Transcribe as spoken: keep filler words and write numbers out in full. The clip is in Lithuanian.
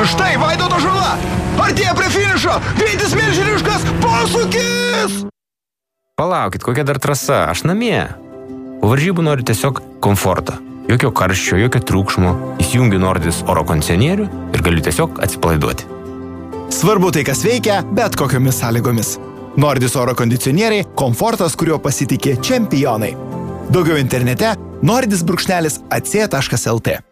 Štai Vaidoto žala! Artėja prie finišo! Greitis milžiniškas! Posūkis! Palaukit, kokia dar trasa, aš namie. Po varžybų noriu tiesiog komforto. Jokio karščio, jokio triukšmo. Įsijungiu Nordis oro kondicionierių ir galiu tiesiog atsipalaiduoti. Svarbu tai, kas veikia, bet kokiomis sąlygomis. Nordis oro kondicionieriai – komfortas, kuriuo pasitikė čempionai. Daugiau internete nordis brūkšnelis ac taškas lt.